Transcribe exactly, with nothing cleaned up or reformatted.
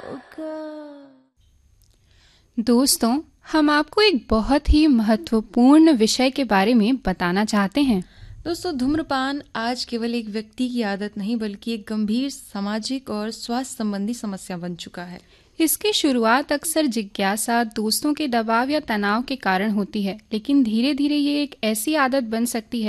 दोस्तों, हम आपको एक बहुत ही महत्वपूर्ण विषय के बारे में बताना चाहते हैं। दोस्तों, धूम्रपान आज केवल एक व्यक्ति की आदत नहीं बल्कि एक गंभीर सामाजिक और स्वास्थ्य संबंधी समस्या बन चुका है। इसकी शुरुआत अक्सर जिज्ञासा, दोस्तों के दबाव या तनाव के कारण होती है, लेकिन धीरे धीरे ये एक ऐसी आदत बन सकती है